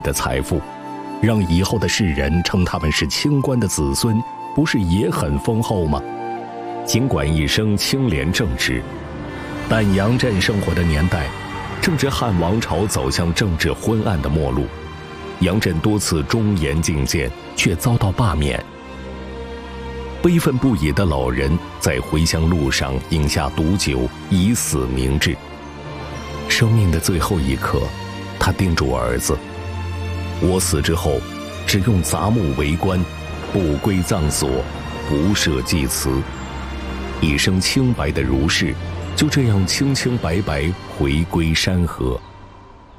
的财富，让以后的世人称他们是清官的子孙，不是也很丰厚吗？尽管一生清廉正直，但杨震生活的年代，正值汉王朝走向政治昏暗的末路，杨震多次忠言进谏，却遭到罢免。悲愤不已的老人在回乡路上饮下毒酒，以死明志。生命的最后一刻，他叮嘱儿子：我死之后，只用杂木为棺，不归葬所，不设祭祠。一生清白的儒士，就这样清清白白回归山河。